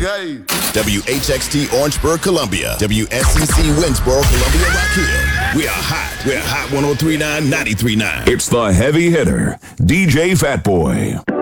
day. WHXT Orangeburg, Columbia. WSCC Winsboro, Columbia, Rock Hill. We are hot. We're hot 103.9, 93.9. It's the heavy hitter, DJ Fat Boy.